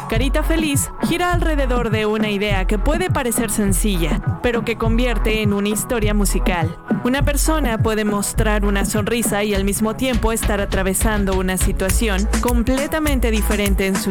Carita Feliz gira alrededor de una idea que puede parecer sencilla, pero que convierte en una historia musical. Una persona puede mostrar una sonrisa y al mismo tiempo estar atravesando una situación completamente diferente en su